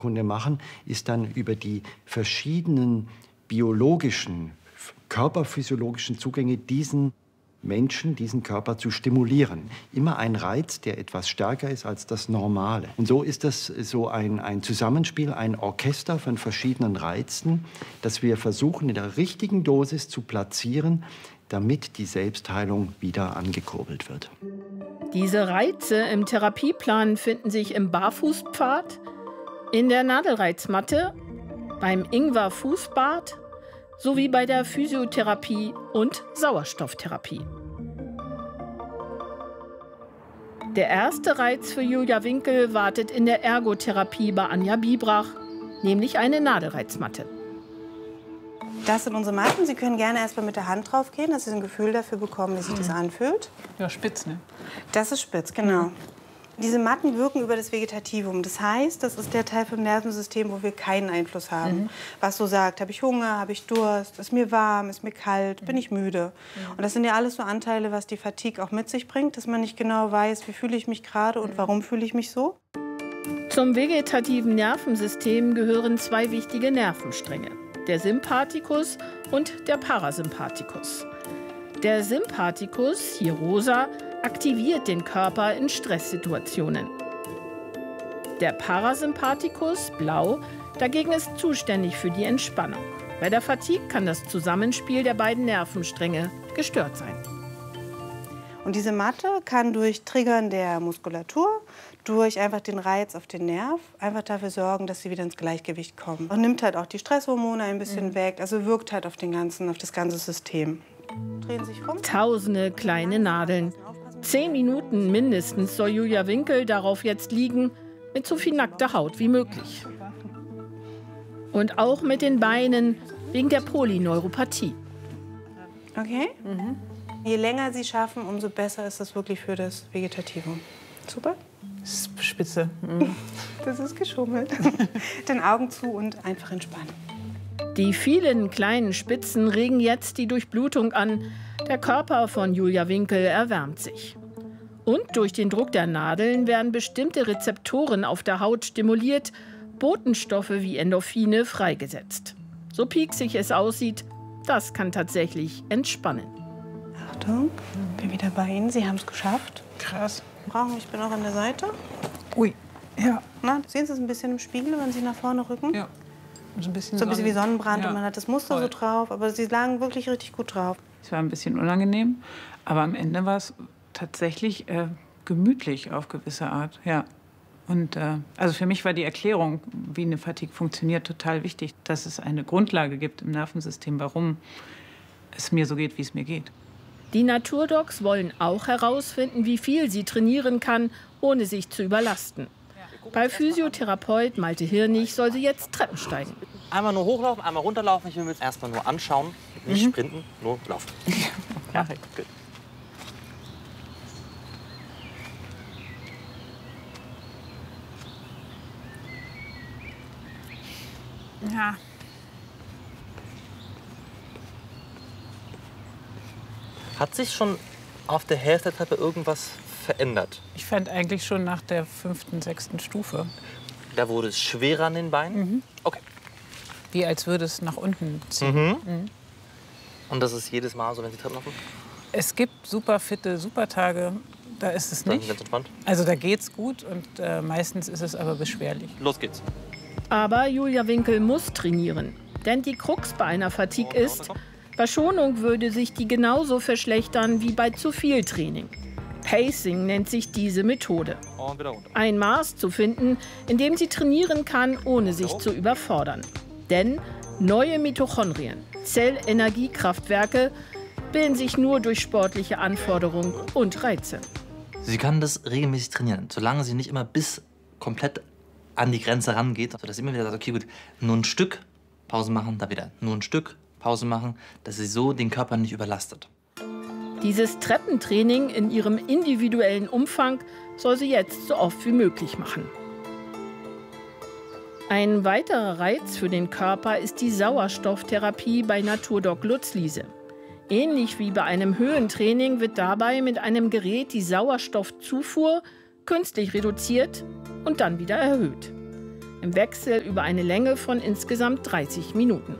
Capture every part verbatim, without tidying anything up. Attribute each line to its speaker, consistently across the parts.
Speaker 1: Kunde machen, ist dann über die verschiedenen biologischen, körperphysiologischen Zugänge diesen Menschen, diesen Körper zu stimulieren. Immer ein Reiz, der etwas stärker ist als das Normale. Und so ist das so ein, ein Zusammenspiel, ein Orchester von verschiedenen Reizen, das wir versuchen in der richtigen Dosis zu platzieren, damit die Selbstheilung wieder angekurbelt wird.
Speaker 2: Diese Reize im Therapieplan finden sich im Barfußpfad, in der Nadelreizmatte, beim Ingwer-Fußbad sowie bei der Physiotherapie und Sauerstofftherapie. Der erste Reiz für Julia Winkel wartet in der Ergotherapie bei Anja Biebrach, nämlich eine Nadelreizmatte.
Speaker 3: Das sind unsere Matten. Sie können gerne erst mal mit der Hand drauf gehen, dass Sie ein Gefühl dafür bekommen, wie sich das anfühlt.
Speaker 4: Ja, spitz, ne?
Speaker 3: Das ist spitz, genau. Mhm. Diese Matten wirken über das Vegetativum. Das heißt, das ist der Teil vom Nervensystem, wo wir keinen Einfluss haben. Mhm. Was so sagt, habe ich Hunger, habe ich Durst, ist mir warm, ist mir kalt, bin ich müde. Mhm. Und das sind ja alles so Anteile, was die Fatigue auch mit sich bringt, dass man nicht genau weiß, wie fühle ich mich gerade und warum fühle ich mich so.
Speaker 2: Zum vegetativen Nervensystem gehören zwei wichtige Nervenstränge, der Sympathikus und der Parasympathikus. Der Sympathikus, hier rosa, aktiviert den Körper in Stresssituationen. Der Parasympathikus, blau, dagegen ist zuständig für die Entspannung. Bei der Fatigue kann das Zusammenspiel der beiden Nervenstränge gestört sein.
Speaker 3: Und diese Matte kann durch Triggern der Muskulatur, durch einfach den Reiz auf den Nerv, einfach dafür sorgen, dass sie wieder ins Gleichgewicht kommen. Und nimmt halt auch die Stresshormone ein bisschen mhm. weg, also wirkt halt auf, den ganzen, auf das ganze System. Drehen sich rum.
Speaker 2: Tausende kleine Nadeln. Zehn Minuten mindestens soll Julia Winkel darauf jetzt liegen, mit so viel nackter Haut wie möglich. Und auch mit den Beinen wegen der Polyneuropathie.
Speaker 3: Okay. Mhm. Je länger Sie schaffen, umso besser ist das wirklich für das Vegetativum. Super.
Speaker 4: Das ist spitze. Mhm.
Speaker 3: Das ist geschummelt. Den Augen zu und einfach entspannen.
Speaker 2: Die vielen kleinen Spitzen regen jetzt die Durchblutung an. Der Körper von Julia Winkel erwärmt sich. Und durch den Druck der Nadeln werden bestimmte Rezeptoren auf der Haut stimuliert, Botenstoffe wie Endorphine freigesetzt. So pieksig es aussieht, das kann tatsächlich entspannen.
Speaker 3: Achtung, bin wieder bei Ihnen. Sie haben es geschafft.
Speaker 4: Krass.
Speaker 3: Brauchen, ich bin auch an der Seite.
Speaker 4: Ui, ja.
Speaker 3: Na, sehen Sie es ein bisschen im Spiegel, wenn Sie nach vorne rücken?
Speaker 4: Ja. So ein bisschen,
Speaker 3: so ein bisschen wie Sonnenbrand
Speaker 4: ja.
Speaker 3: Und man hat das Muster Voll. So drauf, aber Sie lagen wirklich richtig gut drauf.
Speaker 4: Es war ein bisschen unangenehm, aber am Ende war es tatsächlich äh, gemütlich auf gewisse Art, ja. Und äh, also für mich war die Erklärung, wie eine Fatigue funktioniert, total wichtig, dass es eine Grundlage gibt im Nervensystem, warum es mir so geht, wie es mir geht.
Speaker 2: Die Naturdocs wollen auch herausfinden, wie viel sie trainieren kann, ohne sich zu überlasten. Bei Physiotherapeut Malte Hirnig soll sie jetzt Treppen steigen.
Speaker 5: Einmal nur hochlaufen, einmal runterlaufen. Ich will mir jetzt erstmal nur anschauen, nicht mhm. sprinten, nur laufen. Ja, gut.
Speaker 4: Ja.
Speaker 5: Hat sich schon auf der Hälfte der Treppe irgendwas verändert?
Speaker 4: Ich fand eigentlich schon nach der fünften, sechsten Stufe.
Speaker 5: Da wurde es schwerer an den Beinen?
Speaker 4: Mhm.
Speaker 5: Okay.
Speaker 4: Wie als würde es nach unten ziehen.
Speaker 5: Mhm. Mhm. Und das ist jedes Mal so, wenn Sie Treppen laufen?
Speaker 4: Es gibt super fitte Supertage, da ist es nicht.
Speaker 5: Ganz entspannt.
Speaker 4: Also da geht's gut und äh, meistens ist es aber beschwerlich.
Speaker 5: Los geht's.
Speaker 2: Aber Julia Winkel muss trainieren. Denn die Krux bei einer Fatigue ist, bei Schonung würde sich die genauso verschlechtern wie bei zu viel Training. Pacing nennt sich diese Methode. Ein Maß zu finden, in dem sie trainieren kann, ohne sich zu überfordern. Denn neue Mitochondrien, Zellenergiekraftwerke, bilden sich nur durch sportliche Anforderungen und Reize.
Speaker 6: Sie kann das regelmäßig trainieren, solange sie nicht immer bis komplett an die Grenze rangeht, sodass sie immer wieder sagt, okay gut, nur ein Stück, Pause machen, da wieder nur ein Stück, Pause machen, dass sie so den Körper nicht überlastet.
Speaker 2: Dieses Treppentraining in ihrem individuellen Umfang soll sie jetzt so oft wie möglich machen. Ein weiterer Reiz für den Körper ist die Sauerstofftherapie bei Naturdoc Lutz-Liese. Ähnlich wie bei einem Höhentraining wird dabei mit einem Gerät die Sauerstoffzufuhr künstlich reduziert und dann wieder erhöht. im Wechsel über eine Länge von insgesamt dreißig Minuten.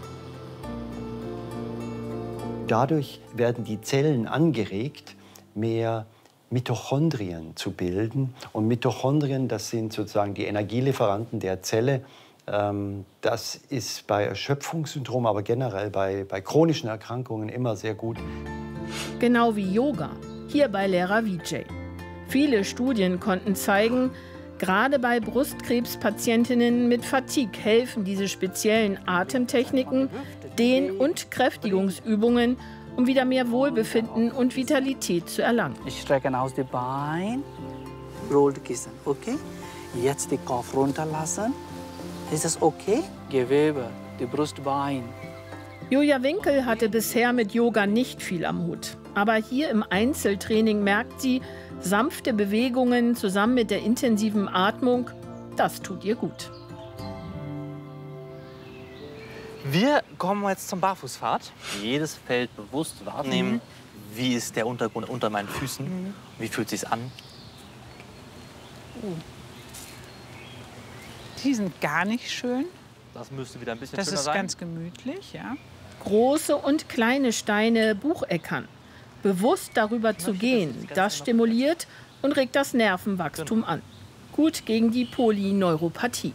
Speaker 1: Dadurch werden die Zellen angeregt, mehr Mitochondrien zu bilden. Und Mitochondrien, das sind sozusagen die Energielieferanten der Zelle. Das ist bei Erschöpfungssyndrom, aber generell bei, bei chronischen Erkrankungen immer sehr gut.
Speaker 2: Genau wie Yoga, hier bei Lehrer Vijay. Viele Studien konnten zeigen, gerade bei Brustkrebspatientinnen mit Fatigue helfen diese speziellen Atemtechniken, Dehn- und Kräftigungsübungen, um wieder mehr Wohlbefinden und Vitalität zu erlangen.
Speaker 7: Ich strecke aus die Beine, rolled Kissen, okay? Jetzt den Kopf runterlassen. Ist es okay? Gewebe, die Brustbein.
Speaker 2: Julia Winkel hatte bisher mit Yoga nicht viel am Hut. Aber hier im Einzeltraining merkt sie, sanfte Bewegungen zusammen mit der intensiven Atmung, das tut ihr gut.
Speaker 5: Wir kommen jetzt zum Barfußpfad. Jedes Feld bewusst wahrnehmen. Mhm. Wie ist der Untergrund unter meinen Füßen? Mhm. Wie fühlt es sich an?
Speaker 4: Uh. Die sind gar nicht schön.
Speaker 5: Das müsste wieder ein bisschen
Speaker 4: das
Speaker 5: schöner sein.
Speaker 4: Das ist ganz gemütlich, ja.
Speaker 2: Große und kleine Steine bucheckern. Bewusst darüber zu gehen, das stimuliert und regt das Nervenwachstum an. Gut gegen die Polyneuropathie.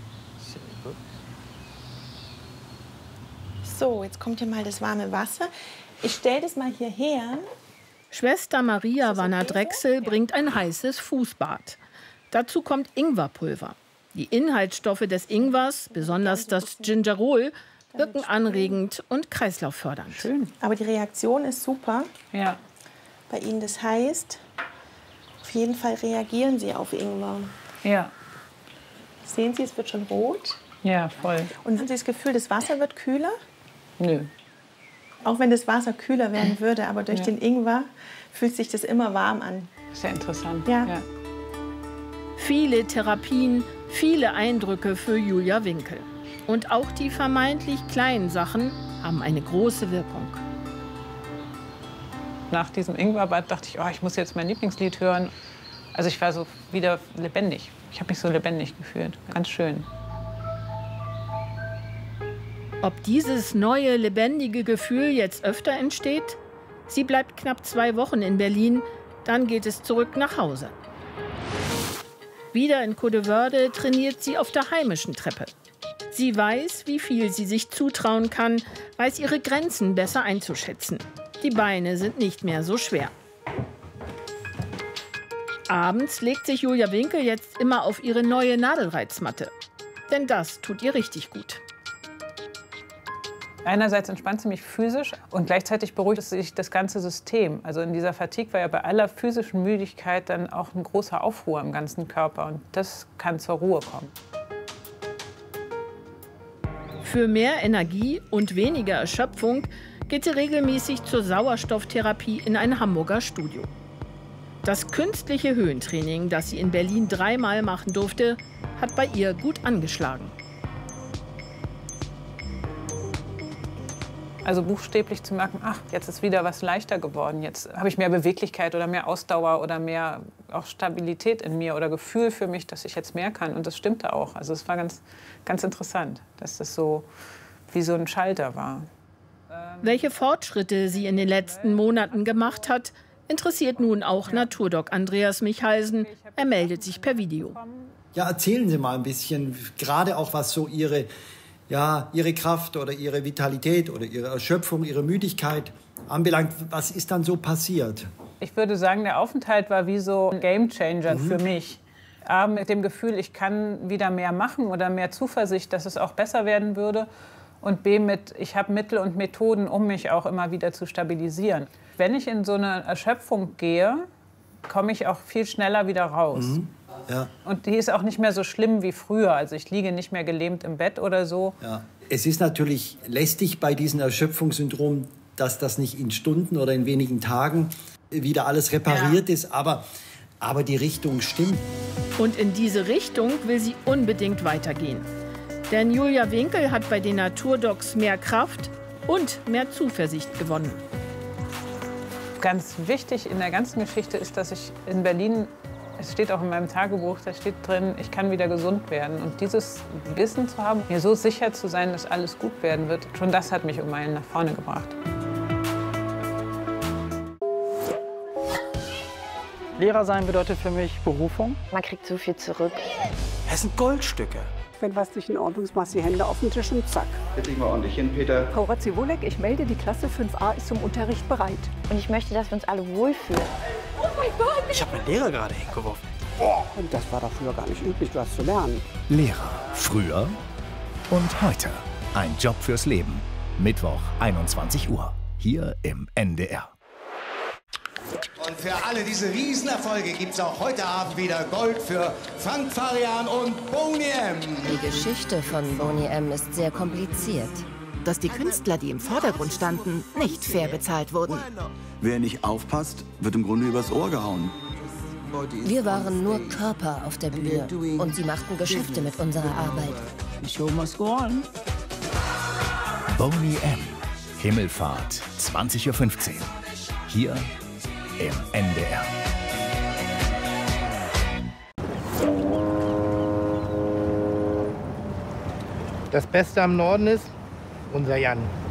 Speaker 3: So, jetzt kommt hier mal das warme Wasser. Ich stelle das mal hierher.
Speaker 2: Schwester Maria Wanner Drechsel bringt ein heißes Fußbad. Dazu kommt Ingwerpulver. Die Inhaltsstoffe des Ingwers, besonders das Gingerol, wirken anregend und kreislauffördernd.
Speaker 4: Schön.
Speaker 3: Aber die Reaktion ist super
Speaker 4: ja.
Speaker 3: bei Ihnen. Das heißt, auf jeden Fall reagieren Sie auf Ingwer.
Speaker 4: Ja.
Speaker 3: Sehen Sie, es wird schon rot.
Speaker 4: Ja, voll.
Speaker 3: Und haben Sie das Gefühl, das Wasser wird kühler?
Speaker 4: Nö.
Speaker 3: Auch wenn das Wasser kühler werden würde, aber durch
Speaker 4: ja.
Speaker 3: den Ingwer fühlt sich das immer warm an.
Speaker 4: Sehr interessant.
Speaker 3: Ja.
Speaker 4: ja.
Speaker 2: Viele Therapien, viele Eindrücke für Julia Winkel. Und auch die vermeintlich kleinen Sachen haben eine große Wirkung.
Speaker 4: Nach diesem Ingwerbad dachte ich, oh, ich muss jetzt mein Lieblingslied hören. Also ich war so wieder lebendig. Ich habe mich so lebendig gefühlt. Ganz schön.
Speaker 2: Ob dieses neue, lebendige Gefühl jetzt öfter entsteht? Sie bleibt knapp zwei Wochen in Berlin, dann geht es zurück nach Hause. Wieder in Codewörde trainiert sie auf der heimischen Treppe. Sie weiß, wie viel sie sich zutrauen kann, weiß ihre Grenzen besser einzuschätzen. Die Beine sind nicht mehr so schwer. Abends legt sich Julia Winkel jetzt immer auf ihre neue Nadelreizmatte. Denn das tut ihr richtig gut.
Speaker 4: Einerseits entspannt sie mich physisch und gleichzeitig beruhigt sich das ganze System. Also in dieser Fatigue war ja bei aller physischen Müdigkeit dann auch ein großer Aufruhr im ganzen Körper. Und das kann zur Ruhe kommen.
Speaker 2: Für mehr Energie und weniger Erschöpfung geht sie regelmäßig zur Sauerstofftherapie in ein Hamburger Studio. Das künstliche Höhentraining, das sie in Berlin dreimal machen durfte, hat bei ihr gut angeschlagen.
Speaker 4: Also buchstäblich zu merken, ach, jetzt ist wieder was leichter geworden. Jetzt habe ich mehr Beweglichkeit oder mehr Ausdauer oder mehr auch Stabilität in mir oder Gefühl für mich, dass ich jetzt mehr kann. Und das stimmte auch. Also es war ganz, ganz interessant, dass das so wie so ein Schalter war.
Speaker 2: Welche Fortschritte sie in den letzten Monaten gemacht hat, interessiert nun auch Naturdoc Andreas Michalsen. Er meldet sich per Video.
Speaker 1: Ja, erzählen Sie mal ein bisschen, gerade auch was so Ihre... ja, ihre Kraft oder ihre Vitalität oder ihre Erschöpfung, ihre Müdigkeit anbelangt. Was ist dann so passiert?
Speaker 4: Ich würde sagen, der Aufenthalt war wie so ein Gamechanger
Speaker 1: mhm.
Speaker 4: für mich. A, mit dem Gefühl, ich kann wieder mehr machen oder mehr Zuversicht, dass es auch besser werden würde. Und B, mit, ich habe Mittel und Methoden, um mich auch immer wieder zu stabilisieren. Wenn ich in so eine Erschöpfung gehe, komme ich auch viel schneller wieder raus.
Speaker 1: Mhm. Ja.
Speaker 4: Und die ist auch nicht mehr so schlimm wie früher. Also ich liege nicht mehr gelähmt im Bett oder so.
Speaker 1: Ja. Es ist natürlich lästig bei diesem Erschöpfungssyndrom, dass das nicht in Stunden oder in wenigen Tagen wieder alles repariert ja. ist. Aber, aber die Richtung stimmt.
Speaker 2: Und in diese Richtung will sie unbedingt weitergehen. Denn Julia Winkel hat bei den Naturdocs mehr Kraft und mehr Zuversicht gewonnen.
Speaker 4: Ganz wichtig in der ganzen Geschichte ist, dass ich in Berlin Es steht auch in meinem Tagebuch, da steht drin, ich kann wieder gesund werden. Und dieses Wissen zu haben, mir so sicher zu sein, dass alles gut werden wird, schon das hat mich um Meilen nach vorne gebracht.
Speaker 8: Lehrer sein bedeutet für mich Berufung.
Speaker 9: Man kriegt so viel zurück.
Speaker 8: Es sind Goldstücke.
Speaker 10: Wenn was nicht in Ordnung ist, machst du die Hände auf den Tisch und zack.
Speaker 11: Setz dich mal ordentlich hin, Peter.
Speaker 12: Frau Ratziwolek, ich melde, die Klasse fünf a ist zum Unterricht bereit.
Speaker 9: Und ich möchte, dass wir uns alle wohlfühlen.
Speaker 12: Oh mein Gott!
Speaker 8: Ich habe meinen Lehrer gerade hingeworfen.
Speaker 10: Oh. Und das war doch früher gar nicht üblich, was zu lernen.
Speaker 13: Lehrer. Früher und heute. Ein Job fürs Leben. Mittwoch, einundzwanzig Uhr. Hier im N D R.
Speaker 14: Und für alle diese Riesenerfolge gibt es auch heute Abend wieder Gold für Frank Farian und Boney M.
Speaker 15: Die Geschichte von Boney M. ist sehr kompliziert.
Speaker 16: Dass die Künstler, die im Vordergrund standen, nicht fair bezahlt wurden.
Speaker 17: Wer nicht aufpasst, wird im Grunde übers Ohr gehauen.
Speaker 15: Wir waren nur Körper auf der Bühne und sie machten Geschäfte mit unserer Arbeit.
Speaker 10: The show must go on.
Speaker 13: Boney M. Himmelfahrt, zwanzig Uhr fünfzehn. Hier im N D R.
Speaker 18: Das Beste am Norden ist unser Jan.